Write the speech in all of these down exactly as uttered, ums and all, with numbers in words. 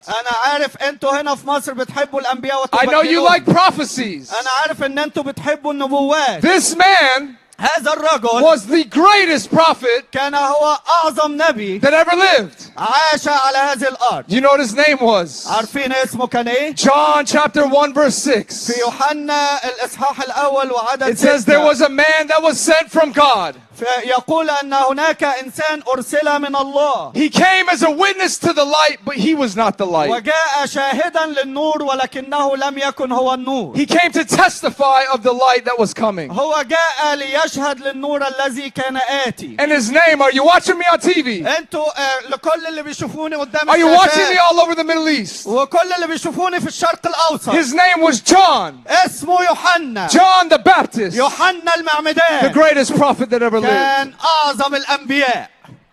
أنا عارف أنتوا هنا في مصر بتحبوا الأنبياء I know you وتبجلون. like prophecies. أنا عارف إن أنتوا بتحبوا النبوات. This man هذا الرجل was the greatest prophet كان هو أعظم نبي that ever lived. عاش على هذه الأرض. You know what his name was? عارفين اسمه كان إيه؟ John chapter one verse six. في يوحنا الإصحاح الأول وعدد It says there ستة was a man that was sent from God. يقول أن هناك إنسان أرسل من الله He came as a witness to the light, but he was not the light. وجاء شاهدا للنور ولكنه لم يكن هو النور. He came to testify of the light that was coming. هو جاء ليشهد للنور الذي كان آتي. And his name, are you watching me on T V? انتوا آه، لكل اللي بيشوفوني قدام Are you watching me الشاشات all over the Middle East? وكل اللي بيشوفوني في الشرق الأوسط His name was John. اسمه يوحنا. John the Baptist. يوحنا The المعمدان greatest prophet that ever lived. كان أعظم الأنبياء.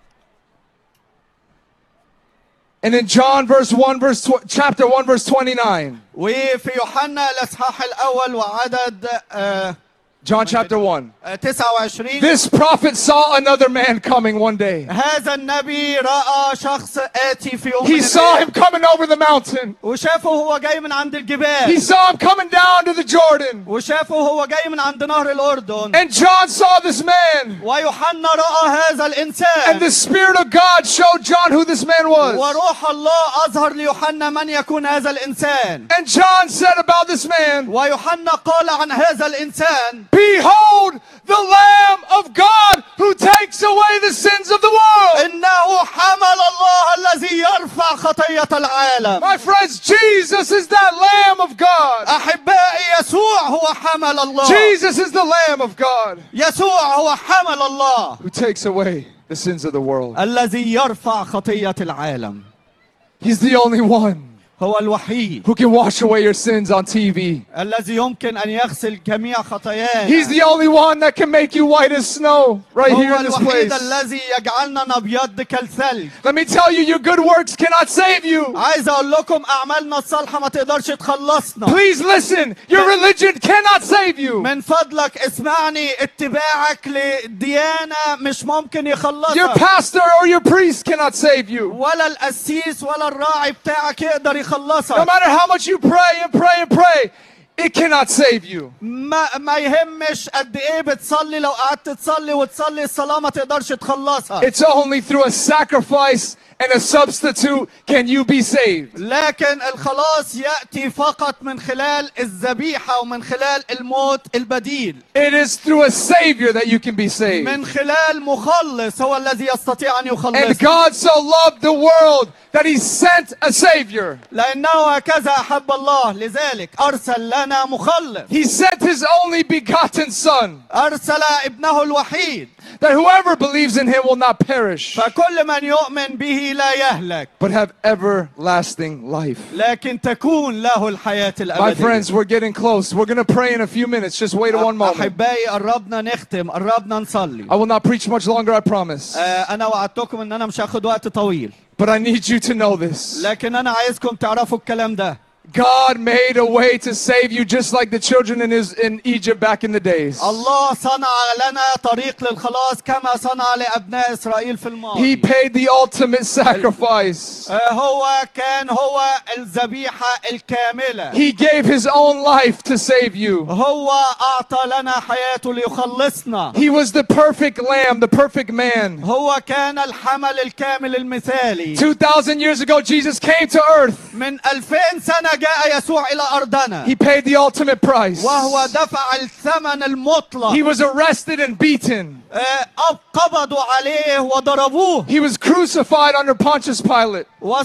And in John verse one verse tw- chapter one verse twenty-nine. وفي يوحنا الإصحاح الأول وعدد آه، John chapter one. آه، تسعة وعشرين This prophet saw another man coming one day. هذا النبي رأى شخص آتي في يوم He من saw him الأيام coming over the mountain. وشافه هو جاي من عند He الجبال saw him coming down to the Jordan. وشافه هو جاي من عند نهر الأردن And John saw this man. ويوحنا رأى هذا And الإنسان the Spirit of God showed John who this man was. وروح الله أظهر ليوحنا من يكون هذا الإنسان. And John said about this man, ويوحنا قال عن هذا الإنسان behold the Lamb of God who takes away the sins of the world. إنه حمل الله الذي يرفع خطية العالم. My friends, Jesus is that Lamb of God. أحبائي يسوع هو حمل الله. Jesus is the Lamb of God يسوع هو حمل الله who takes away the sins of the world. الذي يرفع خطية العالم. He's the only one هو الوحيد who can wash away your sins on T V. الذي يمكن أن يغسل جميع خطايانا. He's the only one that can make you white as snow right here هو in this الوحيد place. الذي يجعلنا نبيض كالثلج. Let me tell you, your good works cannot save you. عايز أقول لكم أعمالنا الصالحة ما تقدرش تخلصنا. Please listen, your religion cannot save you. من فضلك اسمعني اتباعك للديانة مش ممكن Your يخلصك. pastor or your priest cannot save you. ولا القسيس ولا الراعي بتاعك يقدر No يخلصك. matter how much you pray and pray and pray, it cannot save you. ما ما يهمش قد ايه بتصلي لو قعدت تصلي وتصلي الصلاة ما تقدرش تخلصها. It's only through a sacrifice and a substitute can you be saved. لكن الخلاص يأتي فقط من خلال الذبيحة ومن خلال الموت البديل. It is through a Savior that you can be saved. من خلال مخلص هو الذي يستطيع أن And يخلص. God so loved the world that He sent a Savior. لأنه هكذا أحب الله لذلك أرسل لنا مخلص. He sent His only begotten Son, أرسل ابنه الوحيد that whoever believes in Him will not perish, فكل من يؤمن به لا يهلك but have everlasting life. لكن تكون له الحياة My الأبدية. friends, we're getting close. We're going to pray in a few minutes. Just wait one moment. أحبائي قربنا نختم قربنا نصلي. I will not preach much longer, I promise. آه، أنا وعدتكم إن أنا مش هاخد وقت طويل But I need you to know this. لكن أنا عايزكم تعرفوا الكلام ده. God made a way to save you just like the children in, his, in Egypt back in the days. الله صنع لنا طريق للخلاص كما صنع لأبناء إسرائيل في He الماضي. paid the ultimate sacrifice. آه، هو كان هو الذبيحة الكاملة. He gave His own life to save you. هو أعطى لنا حياته ليخلصنا. He was the perfect lamb, the perfect man. هو كان الحمل الكامل المثالي. two thousand years ago, Jesus came to earth. من ألفين سنة جاء يسوع إلى أرضنا He paid the ultimate price. وهو دفع الثمن المطلق. He was arrested and beaten. آه، قبضوا عليه وضربوه He was crucified under Pontius Pilate.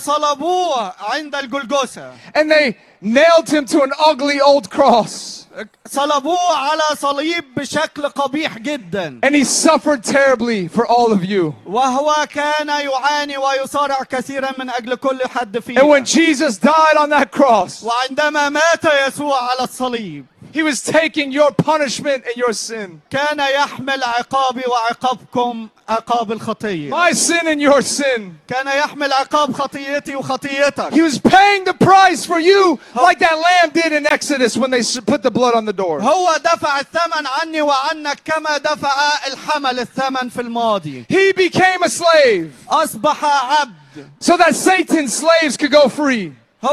وصلبوه عند الجلجثة. And they nailed Him to an ugly old cross. صلبوه على صليب بشكل قبيح جدا. And He suffered terribly for all of you. وهو كان يعاني ويصارع كثيرا من أجل كل حد And when فينا. Jesus died on that cross, وعندما مات يسوع على الصليب He was taking your punishment and your sin. كان يحمل عقابي وعقابكم عقاب الخطية. My sin and your sin. كان يحمل عقاب خطيتي وخطيتك. He was paying the price for you like that lamb did in Exodus when they s- put the blood on the door. هو دفع الثمن عني وعنك كما دفع الحمل الثمن في الماضي. He became a slave أصبح عبد so that Satan's slaves could go free.